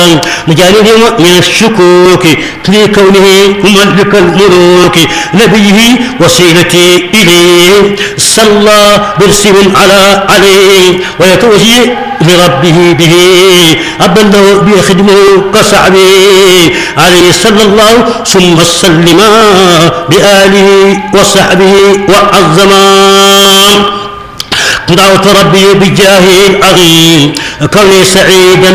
مجانب من الشكوك لكونه مملك الملوك نبيه وسيلتي إليه صلى برسم عليه ويتوجه لربه به أبلغ بخدمه كسعبه عليه صلى الله ثم سلم بآله وصحبه وعظما دعوت ربي بجاه العظيم كوني سعيدا